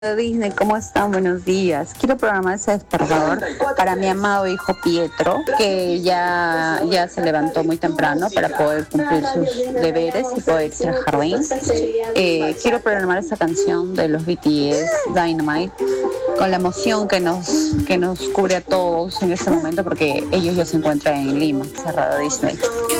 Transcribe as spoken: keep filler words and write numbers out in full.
Disney, ¿cómo están? Buenos días. Quiero programar ese despertador para mi amado hijo Pietro, que ya, ya se levantó muy temprano para poder cumplir sus deberes y poder ir al jardín. Eh, quiero programar esa canción de los B T S, Dynamite, con la emoción que nos, que nos cubre a todos en este momento porque ellos ya se encuentran en Lima, cerrado Disney.